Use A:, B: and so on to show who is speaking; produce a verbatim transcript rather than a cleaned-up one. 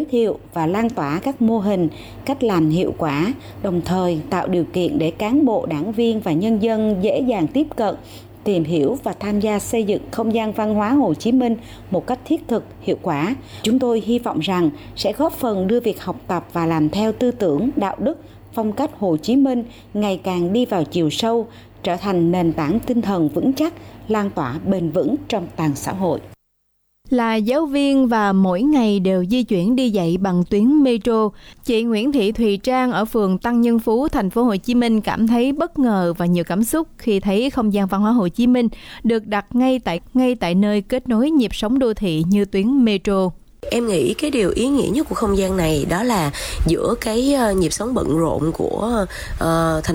A: giới thiệu và lan tỏa các mô hình, cách làm hiệu quả, đồng thời tạo điều kiện để cán bộ, đảng viên và nhân dân dễ dàng tiếp cận, tìm hiểu và tham gia xây dựng không gian văn hóa Hồ Chí Minh một cách thiết thực, hiệu quả. Chúng tôi hy vọng rằng sẽ góp phần đưa việc học tập và làm theo tư tưởng, đạo đức, phong cách Hồ Chí Minh ngày càng đi vào chiều sâu, trở thành nền tảng tinh thần vững chắc, lan tỏa bền vững trong toàn xã hội.
B: Là giáo viên và mỗi ngày đều di chuyển đi dạy bằng tuyến metro, chị Nguyễn Thị Thùy Trang ở phường Tăng Nhân Phú, thành phố Hồ Chí Minh cảm thấy bất ngờ và nhiều cảm xúc khi thấy không gian văn hóa Hồ Chí Minh được đặt ngay tại ngay tại nơi kết nối nhịp sống đô thị như tuyến metro.
C: Em nghĩ cái điều ý nghĩa nhất của không gian này đó là giữa cái nhịp sống bận rộn của uh, thành